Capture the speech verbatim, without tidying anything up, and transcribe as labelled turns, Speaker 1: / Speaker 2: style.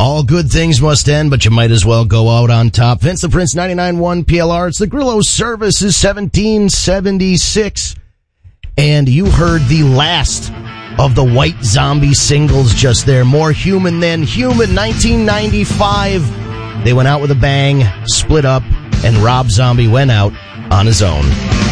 Speaker 1: All good things must end, but you might as well go out on top. Vince the Prince, ninety-nine point one P L R. It's the Grillo service is seventeen seventy-six. And you heard the last of the White Zombie singles just there. More Human Than Human, nineteen ninety-five. They went out with a bang, split up, and Rob Zombie went out on his own.